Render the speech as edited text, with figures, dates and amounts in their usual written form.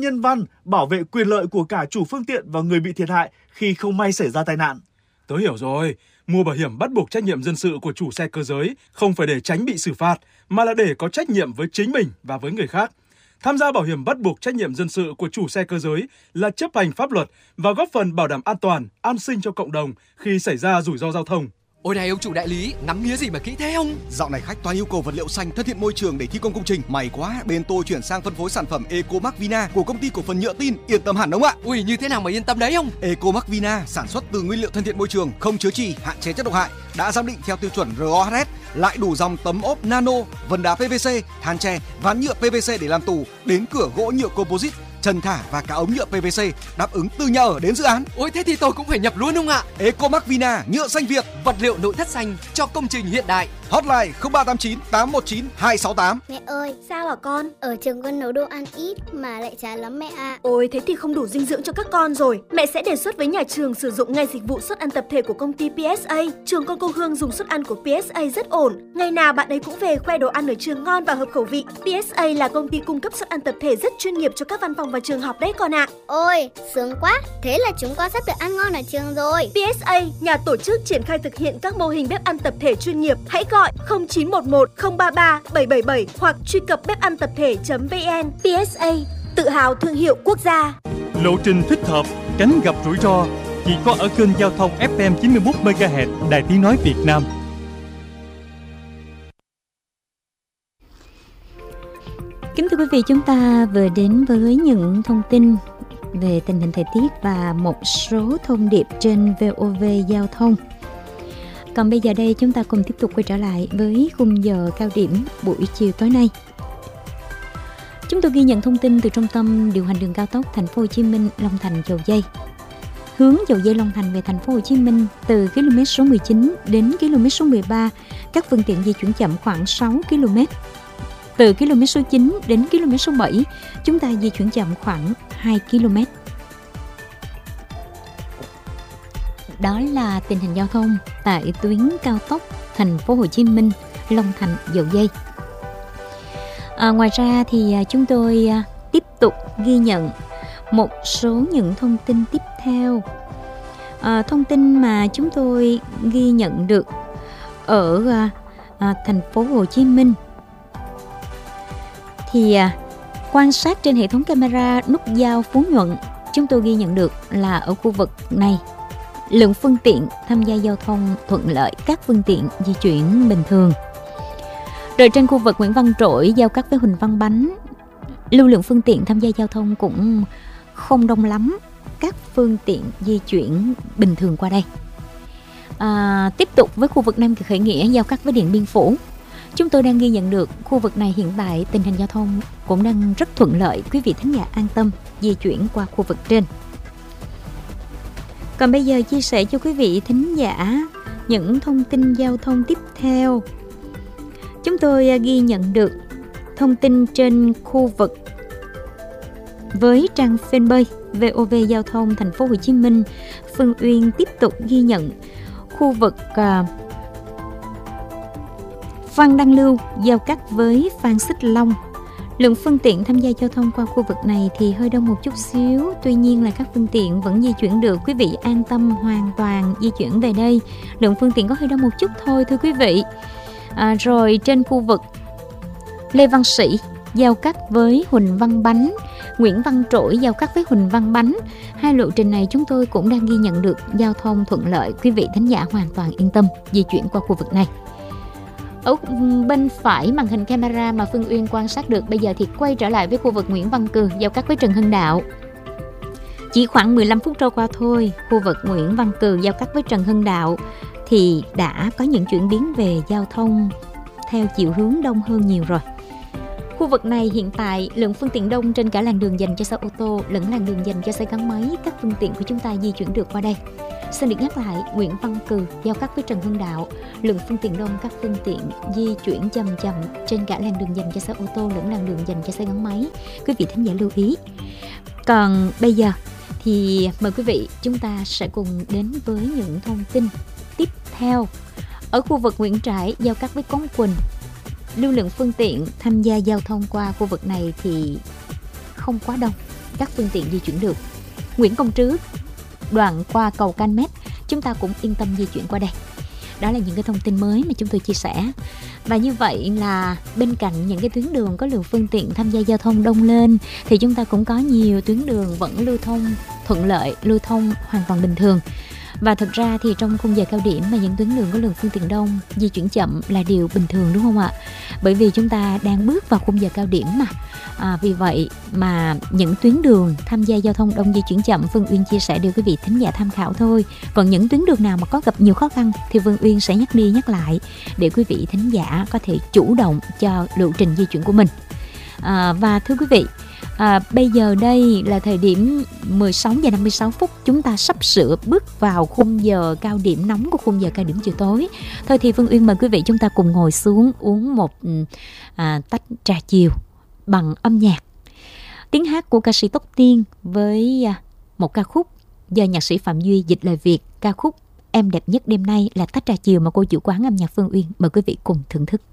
nhân văn, bảo vệ quyền lợi của cả chủ phương tiện và người bị thiệt hại khi không may xảy ra tai nạn. Tớ hiểu rồi, mua bảo hiểm bắt buộc trách nhiệm dân sự của chủ xe cơ giới không phải để tránh bị xử phạt, mà là để có trách nhiệm với chính mình và với người khác. Tham gia bảo hiểm bắt buộc trách nhiệm dân sự của chủ xe cơ giới là chấp hành pháp luật và góp phần bảo đảm an toàn, an sinh cho cộng đồng khi xảy ra rủi ro giao thông. Ôi này ông chủ đại lý, ngắm nghía gì mà kỹ thế ông? Dạo này khách toàn yêu cầu vật liệu xanh thân thiện môi trường để thi công công trình. May quá, bên tôi chuyển sang phân phối sản phẩm Ecomac Vina của công ty cổ phần nhựa tin, yên tâm hẳn ông ạ. Ui, như thế nào mà yên tâm đấy ông? Ecomac Vina sản xuất từ nguyên liệu thân thiện môi trường, không chứa chì, hạn chế chất độc hại, đã giám định theo tiêu chuẩn RoHS, lại đủ dòng tấm ốp nano, vân đá PVC, than tre, ván nhựa PVC để làm tủ, đến cửa gỗ nhựa composite, trần thả và cả ống nhựa PVC đáp ứng từ nhà ở đến dự án. Ôi thế thì tôi cũng phải nhập luôn ông ạ. Ecomac Vina, nhựa xanh Việt, vật liệu nội thất xanh cho công trình hiện đại. Hotline 0389 819 268. Mẹ ơi, sao hả con? Ở trường con nấu đồ ăn ít mà lại chán lắm mẹ ạ. Ôi thế thì không đủ dinh dưỡng cho các con rồi. Mẹ sẽ đề xuất với nhà trường sử dụng ngay dịch vụ suất ăn tập thể của công ty PSA. Trường con cô Hương dùng suất ăn của PSA rất ổn. Ngày nào bạn ấy cũng về khoe đồ ăn ở trường ngon và hợp khẩu vị. PSA là công ty cung cấp suất ăn tập thể rất chuyên nghiệp cho các văn phòng và trường học đấy con ạ. Ôi, sướng quá. Thế là chúng con sắp được ăn ngon ở trường rồi. PSA, nhà tổ chức triển khai thực hiện các mô hình bếp ăn tập thể chuyên nghiệp. Hãy gọi 0911 033 777 hoặc truy cập bếp-ăn-tập-thể.vn. PSA, tự hào thương hiệu quốc gia. Lộ trình thích hợp, tránh gặp rủi ro chỉ có ở kênh giao thông FM 91 MHz Đài Tiếng nói Việt Nam. Kính thưa quý vị, chúng ta vừa đến với những thông tin về tình hình thời tiết và một số thông điệp trên VOV Giao thông. Còn bây giờ đây chúng ta cùng tiếp tục quay trở lại với khung giờ cao điểm buổi chiều tối nay. Chúng tôi ghi nhận thông tin từ Trung tâm điều hành đường cao tốc Thành phố Hồ Chí Minh Long Thành Dầu Giây. Hướng Dầu Giây Long Thành về Thành phố Hồ Chí Minh từ km số 19 đến km số 13, các phương tiện di chuyển chậm khoảng 6 km. Từ km số 9 đến km số 7, chúng ta di chuyển chậm khoảng 2 km. Đó là tình hình giao thông tại tuyến cao tốc Thành phố Hồ Chí Minh Long Thành Dầu Giây. Ngoài ra thì chúng tôi tiếp tục ghi nhận một số những thông tin tiếp theo. Thông tin mà chúng tôi ghi nhận được ở Thành phố Hồ Chí Minh thì quan sát trên hệ thống camera nút giao Phú Nhuận, chúng tôi ghi nhận được là ở khu vực này lượng phương tiện tham gia giao thông thuận lợi, các phương tiện di chuyển bình thường. Rồi trên khu vực Nguyễn Văn Trỗi giao cắt với Huỳnh Văn Bánh, lưu lượng phương tiện tham gia giao thông cũng không đông lắm, các phương tiện di chuyển bình thường qua đây. Tiếp tục với khu vực Nam Kỳ Khởi Nghĩa giao cắt với Điện Biên Phủ, chúng tôi đang ghi nhận được khu vực này hiện tại tình hình giao thông cũng đang rất thuận lợi, quý vị thính giả an tâm di chuyển qua khu vực trên. Còn bây giờ chia sẻ cho quý vị thính giả những thông tin giao thông tiếp theo. Chúng tôi ghi nhận được thông tin trên khu vực với trang fanpage VOV Giao thông Thành phố Hồ Chí Minh. Phương Uyên tiếp tục ghi nhận khu vực Phan Đăng Lưu giao cắt với Phan Xích Long. Lượng phương tiện tham gia giao thông qua khu vực này thì hơi đông một chút xíu, tuy nhiên là các phương tiện vẫn di chuyển được, quý vị an tâm hoàn toàn di chuyển về đây. Lượng phương tiện có hơi đông một chút thôi thưa quý vị. Rồi trên khu vực Lê Văn Sĩ giao cắt với Huỳnh Văn Bánh, Nguyễn Văn Trỗi giao cắt với Huỳnh Văn Bánh. Hai lộ trình này chúng tôi cũng đang ghi nhận được giao thông thuận lợi, quý vị thính giả hoàn toàn yên tâm di chuyển qua khu vực này. Ở bên phải màn hình camera mà Phương Uyên quan sát được bây giờ thì quay trở lại với khu vực Nguyễn Văn Cừ giao cắt với Trần Hưng Đạo. Chỉ khoảng 15 phút trôi qua thôi, khu vực Nguyễn Văn Cừ giao cắt với Trần Hưng Đạo thì đã có những chuyển biến về giao thông theo chiều hướng đông hơn nhiều rồi. Khu vực này hiện tại lượng phương tiện đông trên cả làn đường dành cho xe ô tô lẫn làn đường dành cho xe gắn máy, các phương tiện của chúng ta di chuyển được qua đây. Xin được nhắc lại, Nguyễn Văn Cừ giao cắt với Trần Hưng Đạo, lượng phương tiện đông, các phương tiện di chuyển chậm trên cả làn đường dành cho xe ô tô lẫn làn đường dành cho xe gắn máy. Quý vị thính giả lưu ý. Còn bây giờ thì mời quý vị chúng ta sẽ cùng đến với những thông tin tiếp theo. Ở khu vực Nguyễn Trãi giao cắt với Cống Quỳnh, lưu lượng phương tiện tham gia giao thông qua khu vực này thì không quá đông. các phương tiện di chuyển được. Nguyễn Công Trứ, đoạn qua cầu Can Mét, chúng ta cũng yên tâm di chuyển qua đây. Đó là những cái thông tin mới mà chúng tôi chia sẻ. Và như vậy là bên cạnh những cái tuyến đường có lượng phương tiện tham gia giao thông đông lên thì chúng ta cũng có nhiều tuyến đường vẫn lưu thông thuận lợi, lưu thông hoàn toàn bình thường. Và thực ra thì trong khung giờ cao điểm mà những tuyến đường có lượng phương tiện đông di chuyển chậm là điều bình thường, đúng không ạ? Bởi vì chúng ta đang bước vào khung giờ cao điểm mà. Vì vậy mà những tuyến đường tham gia giao thông đông di chuyển chậm, Phương Uyên chia sẻ để quý vị thính giả tham khảo thôi. Còn những tuyến đường nào mà có gặp nhiều khó khăn thì Phương Uyên sẽ nhắc đi nhắc lại để quý vị thính giả có thể chủ động cho lộ trình di chuyển của mình. Và thưa quý vị, bây giờ đây là thời điểm 16 giờ 56 phút, chúng ta sắp sửa bước vào khung giờ cao điểm nóng của khung giờ cao điểm chiều tối. Thôi thì Phương Uyên mời quý vị chúng ta cùng ngồi xuống uống một tách trà chiều bằng âm nhạc. Tiếng hát của ca sĩ Tóc Tiên với một ca khúc do nhạc sĩ Phạm Duy dịch lời Việt, ca khúc Em đẹp nhất đêm nay là tách trà chiều mà cô chủ quán âm nhạc Phương Uyên mời quý vị cùng thưởng thức.